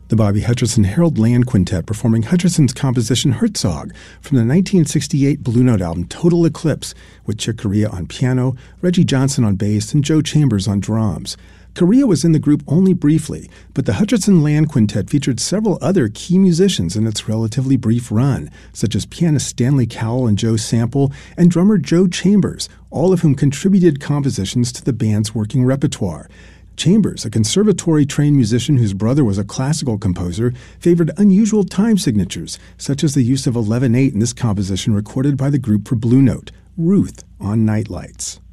The Bobby Hutcherson-Harold Land Quintet performing Hutcherson's composition Herzog from the 1968 Blue Note album Total Eclipse, with Chick Corea on piano, Reggie Johnson on bass, and Joe Chambers on drums. Corea was in the group only briefly, but the Hutcherson Land Quintet featured several other key musicians in its relatively brief run, such as pianist Stanley Cowell and Joe Sample, and drummer Joe Chambers, all of whom contributed compositions to the band's working repertoire. Chambers, a conservatory-trained musician whose brother was a classical composer, favored unusual time signatures, such as the use of 11/8 in this composition recorded by the group for Blue Note, Ruth on Nightlights.